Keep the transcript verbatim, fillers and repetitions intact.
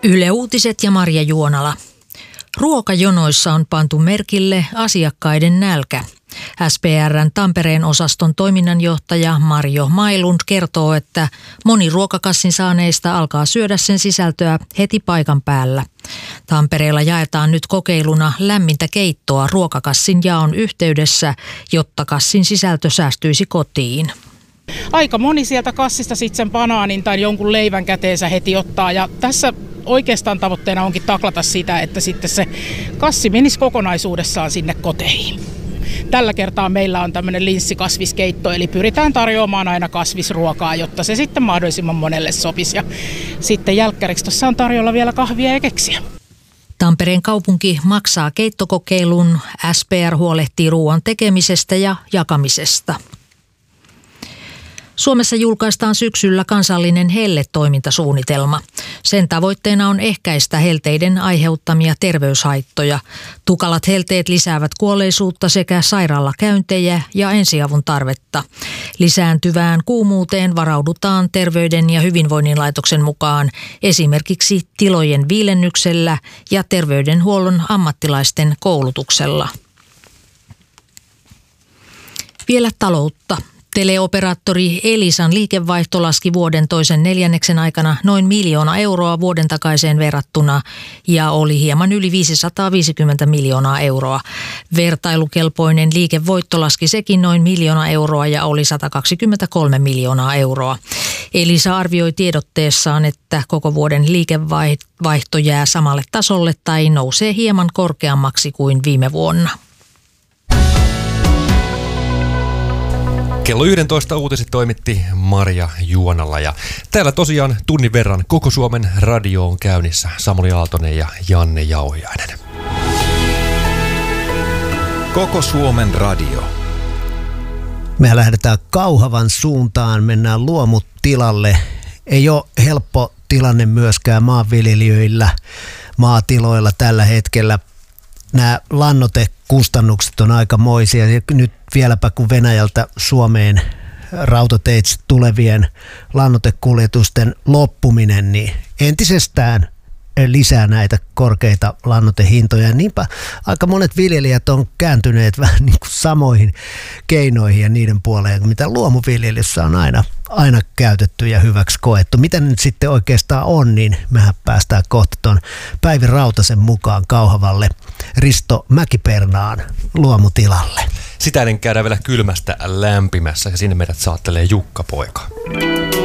Yle Uutiset ja Marja Juonala. Ruokajonoissa on pantu merkille asiakkaiden nälkä. S P R:n Tampereen osaston toiminnanjohtaja Marjo Mailund kertoo, että moni ruokakassin saaneista alkaa syödä sen sisältöä heti paikan päällä. Tampereella jaetaan nyt kokeiluna lämmintä keittoa ruokakassin jaon yhteydessä, jotta kassin sisältö säästyisi kotiin. Aika moni sieltä kassista sitten sen banaanin tai jonkun leivän käteensä heti ottaa, ja tässä oikeastaan tavoitteena onkin taklata sitä, että sitten se kassi menisi kokonaisuudessaan sinne koteihin. Tällä kertaa meillä on tämmöinen linssikasviskeitto, eli pyritään tarjoamaan aina kasvisruokaa, jotta se sitten mahdollisimman monelle sopisi. Ja sitten jälkkäriksi tuossa on tarjolla vielä kahvia ja keksiä. Tampereen kaupunki maksaa keittokokeilun, S P R huolehtii ruoan tekemisestä ja jakamisesta. Suomessa julkaistaan syksyllä kansallinen helletoimintasuunnitelma. Sen tavoitteena on ehkäistä helteiden aiheuttamia terveyshaittoja. Tukalat helteet lisäävät kuolleisuutta sekä sairaalakäyntejä ja ensiavun tarvetta. Lisääntyvään kuumuuteen varaudutaan Terveyden ja hyvinvoinnin laitoksen mukaan esimerkiksi tilojen viilennyksellä ja terveydenhuollon ammattilaisten koulutuksella. Vielä taloutta. Teleoperaattori Elisan liikevaihto laski vuoden toisen neljänneksen aikana noin miljoona euroa vuoden takaiseen verrattuna ja oli hieman yli viisisataaviisikymmentä miljoonaa euroa. Vertailukelpoinen liikevoitto laski sekin noin miljoona euroa ja oli sata kaksikymmentäkolme miljoonaa euroa. Elisa arvioi tiedotteessaan, että koko vuoden liikevaihto jää samalle tasolle tai nousee hieman korkeammaksi kuin viime vuonna. Kello yksitoista uutiset toimitti Marja Juonala ja täällä tosiaan tunnin verran koko Suomen radio on käynnissä. Samuli Aaltonen ja Janne Jauhiainen. Koko Suomen radio. Me lähdetään Kauhavan suuntaan, mennään luomutilalle. Ei ole helppo tilanne myöskään maanviljelijöillä, maatiloilla tällä hetkellä. Nämä lannoitekustannukset on aikamoisia ja nyt vieläpä kun Venäjältä Suomeen rautateitse tulevien lannoitekuljetusten loppuminen, niin entisestään lisää näitä korkeita lannoitehintoja. Niinpä aika monet viljelijät on kääntyneet vähän niin kuin samoihin keinoihin ja niiden puoleen, mitä luomuviljelyssä on aina, aina käytetty ja hyväksi koettu. Mitä nyt sitten oikeastaan on, niin mehän päästään kohta tuon Päivi Rautasen mukaan Kauhavalle Risto Mäkipernaan luomutilalle. Sitä ennen käydään vielä kylmästä lämpimässä ja sinne meidät saattelee Jukka Poika.